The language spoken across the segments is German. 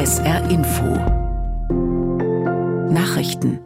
SR Info Nachrichten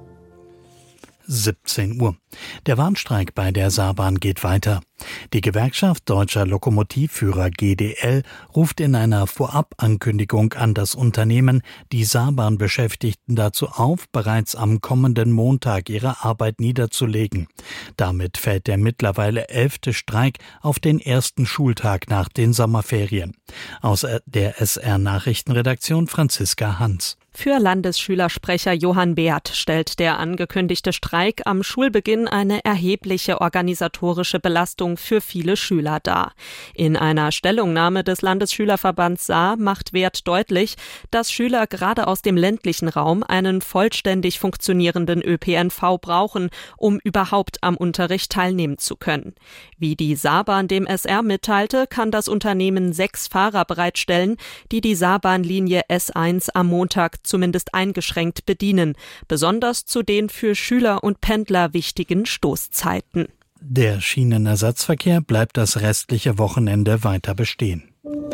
17 Uhr. Der Warnstreik bei der Saarbahn geht weiter. Die Gewerkschaft Deutscher Lokomotivführer GDL ruft in einer Vorabankündigung an das Unternehmen die Saarbahn-Beschäftigten dazu auf, bereits am kommenden Montag ihre Arbeit niederzulegen. Damit fällt der mittlerweile 11. Streik auf den ersten Schultag nach den Sommerferien. Aus der SR-Nachrichtenredaktion Franziska Hans. Für Landesschülersprecher Johann Beert stellt der angekündigte Streik am Schulbeginn eine erhebliche organisatorische Belastung für viele Schüler dar. In einer Stellungnahme des Landesschülerverbands Saar macht Beert deutlich, dass Schüler gerade aus dem ländlichen Raum einen vollständig funktionierenden ÖPNV brauchen, um überhaupt am Unterricht teilnehmen zu können. Wie die Saarbahn dem SR mitteilte, kann das Unternehmen 6 Fahrer bereitstellen, die die Saarbahnlinie S1 am Montag zumindest eingeschränkt bedienen, besonders zu den für Schüler und Pendler wichtigen Stoßzeiten. Der Schienenersatzverkehr bleibt das restliche Wochenende weiter bestehen.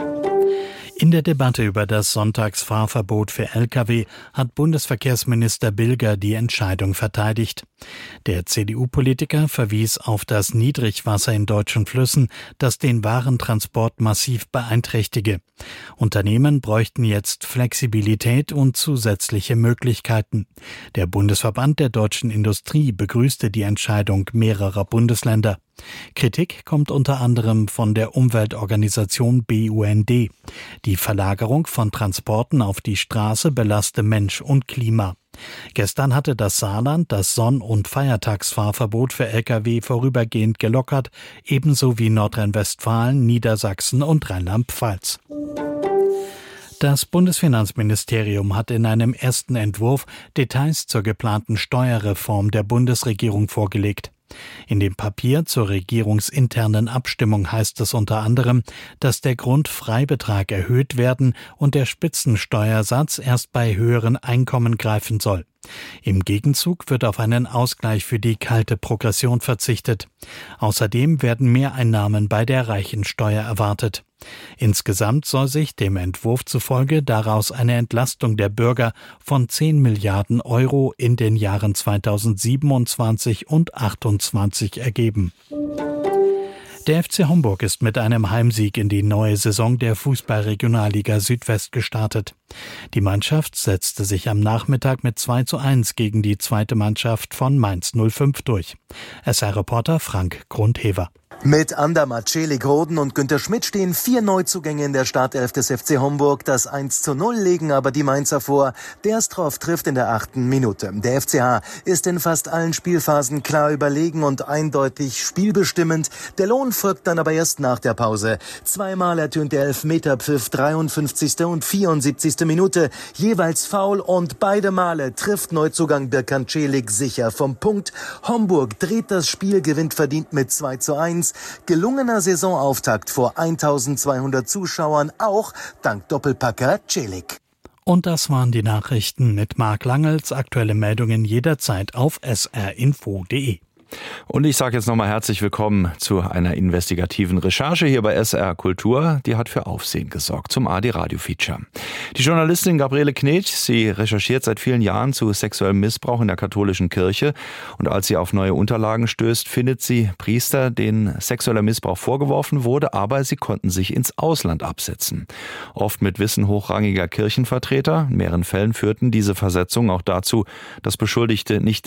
In der Debatte über das Sonntagsfahrverbot für Lkw hat Bundesverkehrsminister Bilger die Entscheidung verteidigt. Der CDU-Politiker verwies auf das Niedrigwasser in deutschen Flüssen, das den Warentransport massiv beeinträchtige. Unternehmen bräuchten jetzt Flexibilität und zusätzliche Möglichkeiten. Der Bundesverband der deutschen Industrie begrüßte die Entscheidung mehrerer Bundesländer. Kritik kommt unter anderem von der Umweltorganisation BUND. Die Verlagerung von Transporten auf die Straße belaste Mensch und Klima. Gestern hatte das Saarland das Sonn- und Feiertagsfahrverbot für Lkw vorübergehend gelockert, ebenso wie Nordrhein-Westfalen, Niedersachsen und Rheinland-Pfalz. Das Bundesfinanzministerium hat in einem ersten Entwurf Details zur geplanten Steuerreform der Bundesregierung vorgelegt. In dem Papier zur regierungsinternen Abstimmung heißt es unter anderem, dass der Grundfreibetrag erhöht werden und der Spitzensteuersatz erst bei höheren Einkommen greifen soll. Im Gegenzug wird auf einen Ausgleich für die kalte Progression verzichtet. Außerdem werden Mehreinnahmen bei der Reichensteuer erwartet. Insgesamt soll sich dem Entwurf zufolge daraus eine Entlastung der Bürger von 10 Milliarden Euro in den Jahren 2027 und 2028 ergeben. Der FC Homburg ist mit einem Heimsieg in die neue Saison der Fußball-Regionalliga Südwest gestartet. Die Mannschaft setzte sich am Nachmittag mit 2:1 gegen die zweite Mannschaft von Mainz 05 durch. SR-Reporter Frank Grundhever. Mit Andermatt, Celik, Roden und Günter Schmidt stehen 4 Neuzugänge in der Startelf des FC Homburg. Das 1:0 legen aber die Mainzer vor. Derstroff trifft in der 8. Minute. Der FCH ist in fast allen Spielphasen klar überlegen und eindeutig spielbestimmend. Der Lohn folgt dann aber erst nach der Pause. Zweimal ertönt der Elfmeterpfiff, 53. und 74. Minute. Jeweils Foul und beide Male trifft Neuzugang Birkan Celik sicher vom Punkt. Homburg dreht das Spiel, gewinnt verdient mit 2:1. Gelungener Saisonauftakt vor 1200 Zuschauern, auch dank Doppelpacker Celik. Und das waren die Nachrichten mit Marc Langels. Aktuelle Meldungen jederzeit auf srinfo.de. Und ich sage jetzt nochmal herzlich willkommen zu einer investigativen Recherche hier bei SR Kultur. Die hat für Aufsehen gesorgt zum AD-Radio-Feature. Die Journalistin Gabriele Knetsch, sie recherchiert seit vielen Jahren zu sexuellem Missbrauch in der katholischen Kirche. Und als sie auf neue Unterlagen stößt, findet sie Priester, denen sexueller Missbrauch vorgeworfen wurde, aber sie konnten sich ins Ausland absetzen. Oft mit Wissen hochrangiger Kirchenvertreter. In mehreren Fällen führten diese Versetzungen auch dazu, dass Beschuldigte nicht